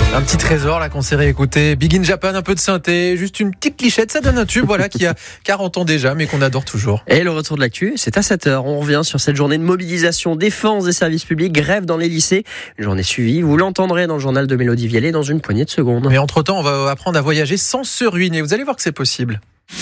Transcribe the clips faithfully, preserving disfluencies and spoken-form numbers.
Un petit trésor là qu'on s'est réécouté. Big in Japan, un peu de synthé, juste une petite clichette, ça donne un tube voilà, qui a quarante ans déjà mais qu'on adore toujours. Et le retour de l'actu, c'est à sept heures. On revient sur cette journée de mobilisation, défense des services publics, grève dans les lycées. Une journée suivie, vous l'entendrez dans le journal de Mélodie Vialet dans une poignée de secondes. Mais entre-temps, on va apprendre à voyager sans se ruiner. Vous allez voir que c'est possible.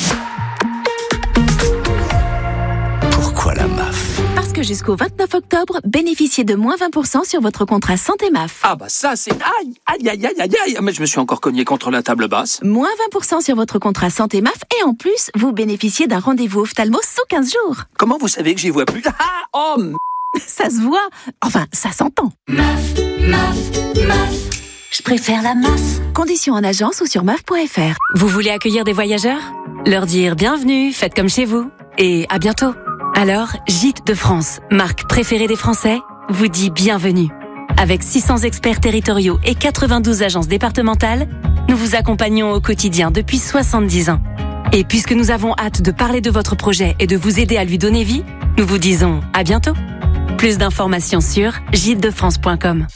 Pourquoi la M A F ? Parce que jusqu'au vingt-neuf octobre, bénéficiez de moins vingt pour cent sur votre contrat santé M A F. Ah bah ça c'est... Aïe, aïe, aïe, aïe, aïe, aïe. Mais je me suis encore cogné contre la table basse. Moins vingt pour cent sur votre contrat santé M A F et en plus, vous bénéficiez d'un rendez-vous ophtalmo sous quinze jours. Comment vous savez que j'y vois plus ? Ah, oh, m... Ça se voit. Enfin, ça s'entend. M A F, M A F, M A F. Je préfère la M A F. Conditions en agence ou sur M A F point F R. Vous voulez accueillir des voyageurs ? Leur dire bienvenue, faites comme chez vous. Et à bientôt. Alors, Gîtes de France, marque préférée des Français, vous dit bienvenue. Avec six cents experts territoriaux et quatre-vingt-douze agences départementales, nous vous accompagnons au quotidien depuis soixante-dix ans. Et puisque nous avons hâte de parler de votre projet et de vous aider à lui donner vie, nous vous disons à bientôt. Plus d'informations sur gîtes de france point com.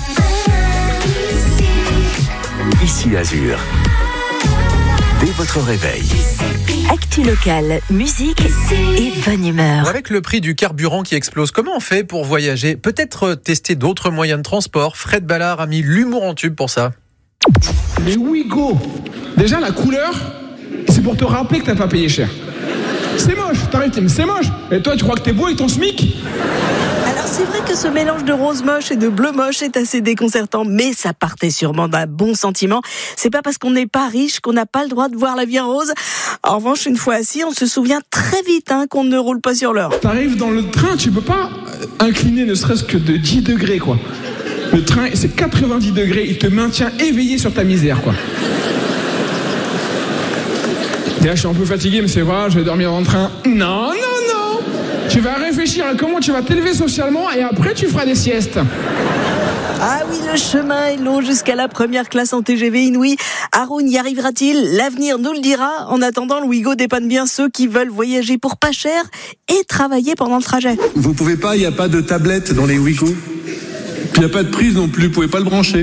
Ici Azur. Dès votre réveil. Actu locale, musique et bonne humeur. Avec le prix du carburant qui explose, comment on fait pour voyager ? Peut-être tester d'autres moyens de transport. Fred Ballard a mis l'humour en tube pour ça. Les Ouigo. Déjà la couleur, c'est pour te rappeler que t'as pas payé cher. C'est moche, t'arrives, mais c'est moche. Et toi, tu crois que t'es beau avec ton SMIC ? Alors c'est vrai que ce mélange de rose moche et de bleu moche est assez déconcertant, mais ça partait sûrement d'un bon sentiment. C'est pas parce qu'on n'est pas riche qu'on n'a pas le droit de voir la vie en rose. En revanche, une fois assis, on se souvient très vite hein, qu'on ne roule pas sur l'or. T'arrives dans le train, tu peux pas incliner ne serait-ce que de dix degrés, quoi. Le train, c'est quatre-vingt-dix degrés, il te maintient éveillé sur ta misère, quoi. Et là, je suis un peu fatigué, mais c'est vrai, je vais dormir dans le train. Non, non, non. Tu vas réfléchir à comment tu vas t'élever socialement et après, tu feras des siestes. Ah oui, le chemin est long jusqu'à la première classe en T G V inouï. Haroun y arrivera-t-il ? L'avenir nous le dira. En attendant, le Ouigo dépanne bien ceux qui veulent voyager pour pas cher et travailler pendant le trajet. Vous pouvez pas, il n'y a pas de tablette dans les Ouigo. Puis il n'y a pas de prise non plus, vous pouvez pas le brancher.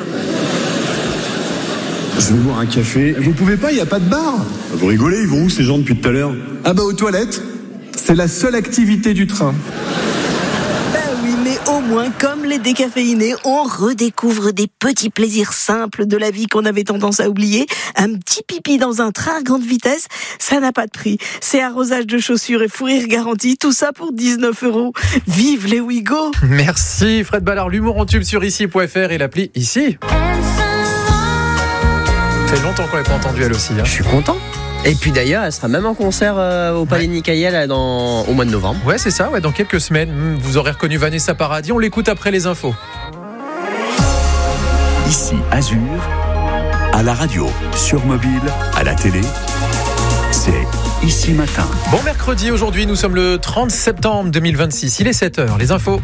Je veux boire un café. Vous pouvez pas, il n'y a pas de bar. Vous rigolez, ils vont où ces gens depuis tout à l'heure ? Ah bah aux toilettes. C'est la seule activité du train. Ben oui, mais au moins, comme les décaféinés, on redécouvre des petits plaisirs simples de la vie qu'on avait tendance à oublier. Un petit pipi dans un train à grande vitesse, ça n'a pas de prix. C'est arrosage de chaussures et fou rire garanti, tout ça pour dix-neuf euros. Vive les Ouigo ! Merci Fred Ballard, l'humour en tube sur ici point F R et l'appli Ici. Ça fait longtemps qu'on l'a pas entendu elle aussi. Hein. Je suis content. Et puis d'ailleurs, elle sera même en concert euh, au Palais ouais. Nicaïel dans, au mois de novembre. Ouais, c'est ça, ouais, dans quelques semaines. Vous aurez reconnu Vanessa Paradis, on l'écoute après les infos. Ici Azur, à la radio, sur mobile, à la télé, c'est Ici Matin. Bon mercredi, aujourd'hui, nous sommes le trente septembre deux mille vingt-six, il est sept heures, les infos.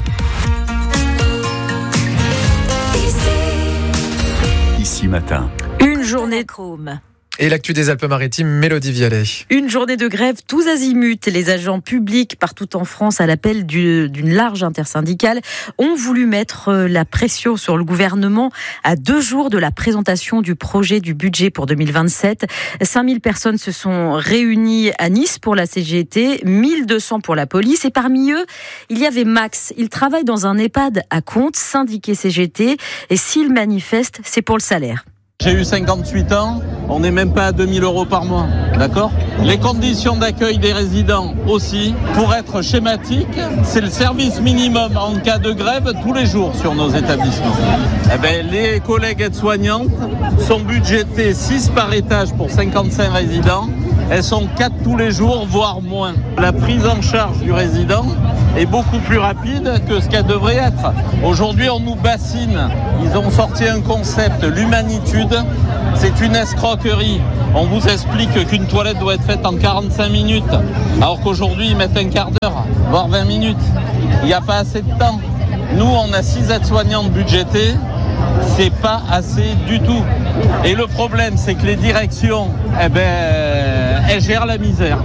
Ici Matin. Une journée de chrome. Et l'actu des Alpes-Maritimes, Mélodie Vialet. Une journée de grève tous azimuts. Les agents publics partout en France, à l'appel du, d'une large intersyndicale, ont voulu mettre la pression sur le gouvernement à deux jours de la présentation du projet du budget pour deux mille vingt-sept. cinq mille personnes se sont réunies à Nice pour la C G T, mille deux cents pour la police. Et parmi eux, il y avait Max. Il travaille dans un EHPAD à Comtes, syndiqué C G T. Et s'il manifeste, c'est pour le salaire. J'ai eu cinquante-huit ans, on n'est même pas à deux mille euros par mois, d'accord ? Les conditions d'accueil des résidents aussi. Pour être schématique, c'est le service minimum en cas de grève tous les jours sur nos établissements. Eh ben, les collègues aides-soignantes sont budgétées six par étage pour cinquante-cinq résidents. Elles sont quatre tous les jours, voire moins. La prise en charge du résident est beaucoup plus rapide que ce qu'elle devrait être. Aujourd'hui, on nous bassine. Ils ont sorti un concept, l'humanitude. C'est une escroquerie. On vous explique qu'une toilette doit être faite en quarante-cinq minutes, alors qu'aujourd'hui, ils mettent un quart d'heure, voire vingt minutes. Il n'y a pas assez de temps. Nous, on a six aides-soignantes budgétées. C'est pas assez du tout. Et le problème, c'est que les directions, eh ben, elles gèrent la misère.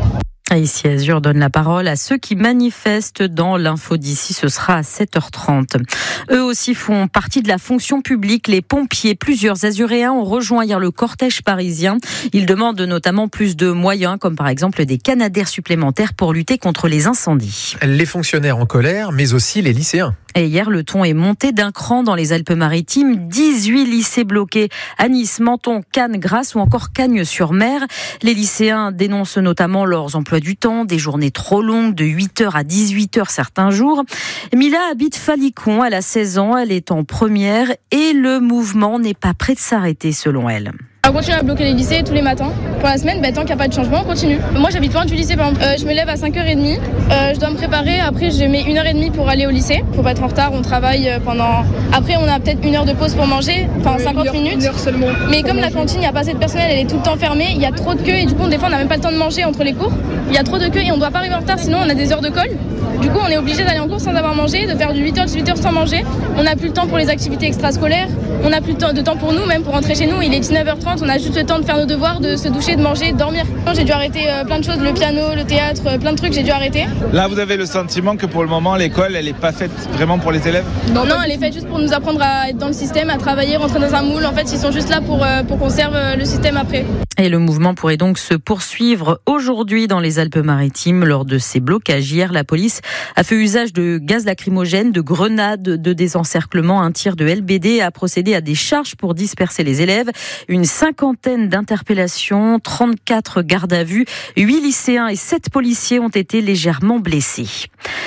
Et ici, Azur donne la parole à ceux qui manifestent dans l'info d'ici. Ce sera à sept heures trente. Eux aussi font partie de la fonction publique. Les pompiers, plusieurs Azuréens ont rejoint hier le cortège parisien. Ils demandent notamment plus de moyens, comme par exemple des canadaires supplémentaires pour lutter contre les incendies. Les fonctionnaires en colère, mais aussi les lycéens. Et hier, le ton est monté d'un cran dans les Alpes-Maritimes. dix-huit lycées bloqués à Nice, Menton, Cannes, Grasse ou encore Cagnes-sur-Mer. Les lycéens dénoncent notamment leurs emplois du temps, des journées trop longues de huit heures à dix-huit heures certains jours. Mila habite Falicon, elle a seize ans, elle est en première et le mouvement n'est pas prêt de s'arrêter selon elle. On continue à bloquer les lycées tous les matins. Pour la semaine, bah, tant qu'il n'y a pas de changement, on continue. Moi, j'habite loin du lycée, par exemple. Euh, je me lève à cinq heures trente. Euh, je dois me préparer. Après, je mets une heure trente pour aller au lycée. Faut pas être en retard. On travaille pendant... Après, on a peut-être une heure de pause pour manger. Enfin, oui, cinquante minutes. Une heure seulement. Mais comme la cantine, il n'y a pas assez de personnel, elle est tout le temps fermée. Il y a trop de queues et du coup, des fois, on n'a même pas le temps de manger entre les cours. Il y a trop de queues et on ne doit pas arriver en retard, sinon on a des heures de colle. Du coup, on est obligé d'aller en cours sans avoir mangé, de faire du huit heures, dix-huit heures sans manger. On n'a plus le temps pour les activités extrascolaires. On n'a plus de temps pour nous, même pour rentrer chez nous. Il est dix-neuf heures trente. On a juste le temps de faire nos devoirs, de se doucher, de manger, de dormir. J'ai dû arrêter plein de choses, le piano, le théâtre, plein de trucs, j'ai dû arrêter. Là, vous avez le sentiment que pour le moment, l'école, elle n'est pas faite vraiment pour les élèves ? Non, non, elle est faite juste pour nous apprendre à être dans le système, à travailler, rentrer dans un moule. En fait, ils sont juste là pour, pour qu'on serve le système après. Et le mouvement pourrait donc se poursuivre aujourd'hui dans les Alpes-Maritimes. Lors de ces blocages hier, la police a fait usage de gaz lacrymogène, de grenades, de désencerclement. Un tir de L B D a procédé à des charges pour disperser les élèves. Une cinquantaine d'interpellations, trente-quatre gardes à vue, huit lycéens et sept policiers ont été légèrement blessés.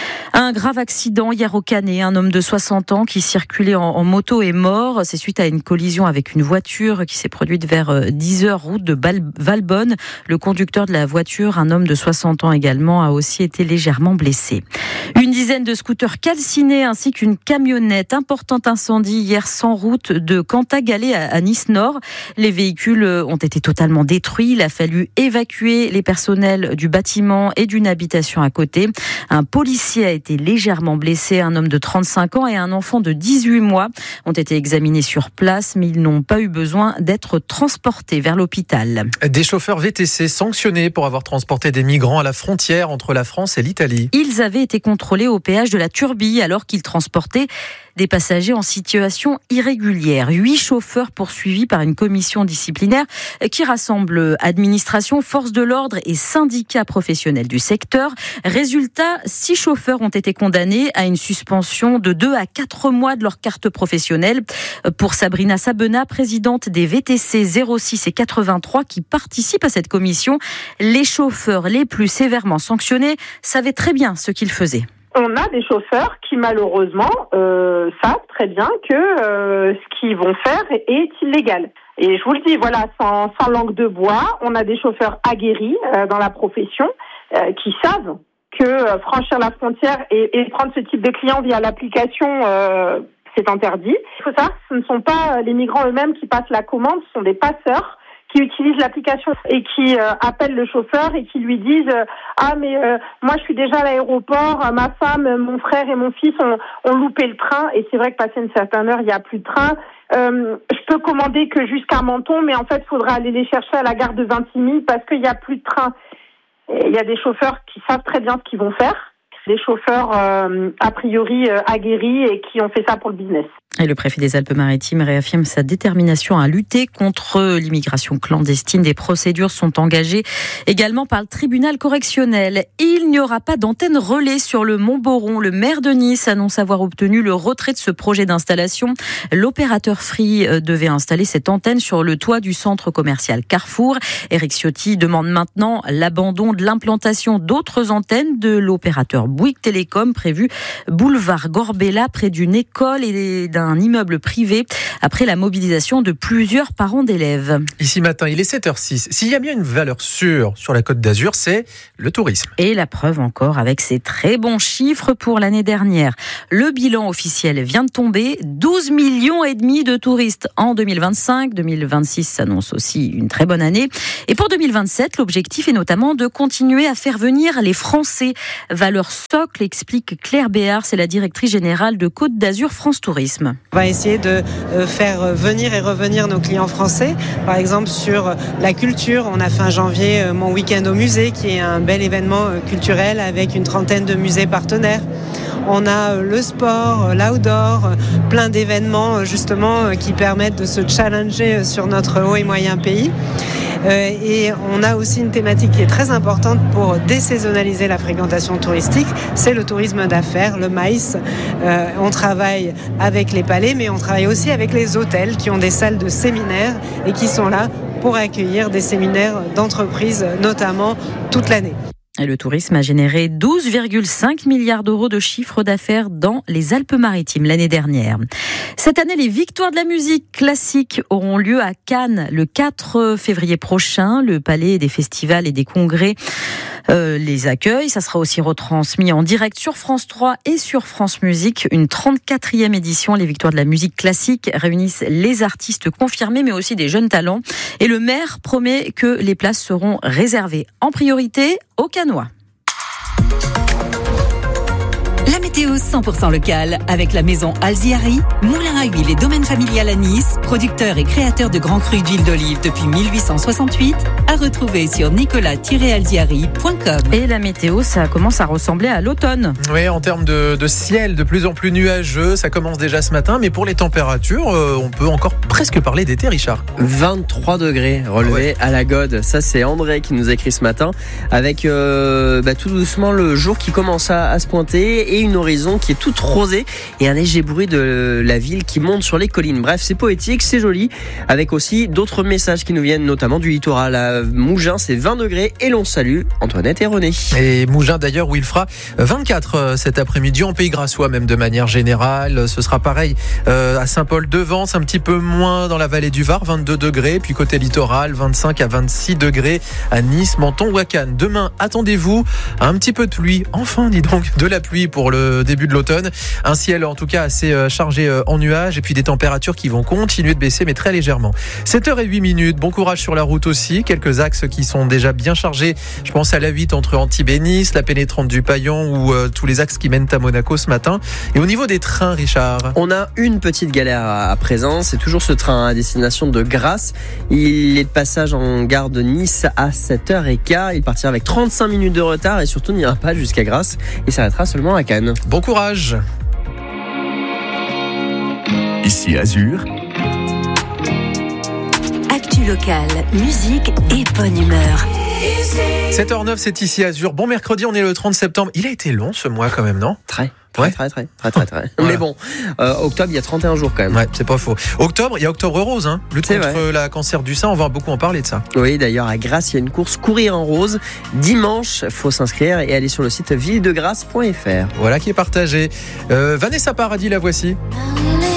Un grave accident hier au Canet. Un homme de soixante ans qui circulait en, en moto est mort. C'est suite à une collision avec une voiture qui s'est produite vers dix heures route de Valbonne. Le conducteur de la voiture, un homme de soixante ans également, a aussi été légèrement blessé. Une dizaine de scooters calcinés ainsi qu'une camionnette. Important incendie hier sans route de Cantagalès à Nice-Nord. Les véhicules ont été totalement détruits. Il a fallu évacuer les personnels du bâtiment et d'une habitation à côté. Un policier a été légèrement blessé. Un homme de trente-cinq ans et un enfant de dix-huit mois ont été examinés sur place, mais ils n'ont pas eu besoin d'être transportés vers l'hôpital. Des chauffeurs V T C sanctionnés pour avoir transporté des migrants à la frontière entre la France et l'Italie. Ils avaient été contrôlés au péage de la Turbie alors qu'ils transportaient des passagers en situation irrégulière. Huit chauffeurs poursuivis par une commission disciplinaire qui rassemble administration, forces de l'ordre et syndicats professionnels du secteur. Résultat, six chauffeurs ont été condamnés à une suspension de deux à quatre mois de leur carte professionnelle. Pour Sabrina Sabena, présidente des V T C zéro six et quatre-vingt-trois qui participent à cette commission, les chauffeurs les plus sévèrement sanctionnés savaient très bien ce qu'ils faisaient. On a des chauffeurs qui malheureusement euh, savent très bien que euh, ce qu'ils vont faire est illégal. Et je vous le dis, voilà, sans, sans langue de bois, on a des chauffeurs aguerris euh, dans la profession euh, qui savent que euh, franchir la frontière et, et prendre ce type de client via l'application, euh, c'est interdit. Il faut savoir que ce ne sont pas les migrants eux-mêmes qui passent la commande, ce sont des passeurs qui utilisent l'application et qui euh, appellent le chauffeur et qui lui disent euh, « Ah, mais euh, moi, je suis déjà à l'aéroport, euh, ma femme, mon frère et mon fils ont, ont loupé le train. » Et c'est vrai que passé une certaine heure, il n'y a plus de train. Euh, je peux commander que jusqu'à Menton, mais en fait, il faudra aller les chercher à la gare de Vintimille parce qu'il n'y a plus de train. Et il y a des chauffeurs qui savent très bien ce qu'ils vont faire. Des chauffeurs euh, a priori euh, aguerris et qui ont fait ça pour le business. Et le préfet des Alpes-Maritimes réaffirme sa détermination à lutter contre l'immigration clandestine. Des procédures sont engagées également par le tribunal correctionnel. Il n'y aura pas d'antenne relais sur le Mont-Boron. Le maire de Nice annonce avoir obtenu le retrait de ce projet d'installation. L'opérateur Free devait installer cette antenne sur le toit du centre commercial Carrefour. Éric Ciotti demande maintenant l'abandon de l'implantation d'autres antennes de l'opérateur Bouygues Télécom prévu boulevard Gorbella près d'une école et d'un un immeuble privé après la mobilisation de plusieurs parents d'élèves. Ici matin, il est sept heures six. S'il y a bien une valeur sûre sur la Côte d'Azur, c'est le tourisme. Et la preuve encore avec ces très bons chiffres pour l'année dernière. Le bilan officiel vient de tomber, douze millions et demi de touristes en deux mille vingt-cinq. deux mille vingt-six s'annonce aussi une très bonne année. Et pour deux mille vingt-sept, l'objectif est notamment de continuer à faire venir les Français. Valeur socle, explique Claire Béard, c'est la directrice générale de Côte d'Azur France Tourisme. Maritime. On va essayer de faire venir et revenir nos clients français. Par exemple, sur la culture, on a fait en janvier mon week-end au musée, qui est un bel événement culturel avec une trentaine de musées partenaires. On a le sport, l'outdoor, plein d'événements justement qui permettent de se challenger sur notre haut et moyen pays. Et on a aussi une thématique qui est très importante pour désaisonnaliser la fréquentation touristique, c'est le tourisme d'affaires, le MICE. Euh, on travaille avec les palais, mais on travaille aussi avec les hôtels qui ont des salles de séminaires et qui sont là pour accueillir des séminaires d'entreprises, notamment toute l'année. Et le tourisme a généré douze virgule cinq milliards d'euros de chiffre d'affaires dans les Alpes-Maritimes l'année dernière. Cette année, les victoires de la musique classique auront lieu à Cannes le quatre février prochain. Le Palais des festivals et des congrès euh, les accueille. Ça sera aussi retransmis en direct sur France trois et sur France Musique. Une trente-quatrième édition. Les victoires de la musique classique réunissent les artistes confirmés, mais aussi des jeunes talents. Et le maire promet que les places seront réservées en priorité aux Cannois. La météo cent pour cent locale avec la maison Alziari, moulin à huile et domaine familial à Nice, producteur et créateur de grands crus d'huile d'olive depuis mille huit cent soixante-huit, à retrouver sur nicolas tiret alziari point com. Et la météo, ça commence à ressembler à l'automne. Oui, en termes de, de ciel de plus en plus nuageux, ça commence déjà ce matin, mais pour les températures, euh, on peut encore presque parler d'été, Richard. vingt-trois degrés relevés ouais. à la Gode. Ça, c'est André qui nous a écrit ce matin, avec euh, bah, tout doucement le jour qui commence à, à se pointer et une horizon qui est toute rosée et un léger bruit de la ville qui monte sur les collines. Bref, c'est poétique, c'est joli, avec aussi d'autres messages qui nous viennent notamment du littoral. À Mougins, c'est vingt degrés et l'on salue Antoinette et René. Et Mougins d'ailleurs, où il fera vingt-quatre cet après-midi, en Pays Grassois même de manière générale. Ce sera pareil euh, à Saint-Paul-de-Vence, un petit peu moins dans la vallée du Var, vingt-deux degrés, puis côté littoral, vingt-cinq à vingt-six degrés à Nice, Menton ou à Cannes. Demain, attendez-vous à un petit peu de pluie, enfin dis donc, de la pluie pour le début de l'automne. Un ciel en tout cas assez chargé en nuages et puis des températures qui vont continuer de baisser mais très légèrement. sept heures zéro huit minutes, bon courage sur la route aussi. Quelques axes qui sont déjà bien chargés. Je pense à la huit entre Antibes et Nice, la pénétrante du Paillon ou euh, tous les axes qui mènent à Monaco ce matin. Et au niveau des trains, Richard, on a une petite galère à présent. C'est toujours ce train à destination de Grasse. Il est de passage en gare de Nice à sept heures quinze. Il partira avec trente-cinq minutes de retard et surtout n'ira pas jusqu'à Grasse. Il s'arrêtera seulement à Cannes. Bon courage. Ici Azur. Actu locale, musique et bonne humeur. sept heures neuf, c'est ici Azur. Bon mercredi, on est le trente septembre. Il a été long ce mois quand même, non ? Très. Très, ouais. très, très, très, très, très. Voilà. Mais bon, euh, octobre, il y a trente et un jours quand même. Ouais, c'est pas faux. Octobre, il y a Octobre Rose, hein. Lutte c'est contre vrai. la cancer du sein, on va beaucoup en parler de ça. Oui, d'ailleurs, à Grasse, il y a une course Courir en Rose. Dimanche, faut s'inscrire et aller sur le site ville de grasse point f r. Voilà qui est partagé. Euh, Vanessa Paradis, la voici.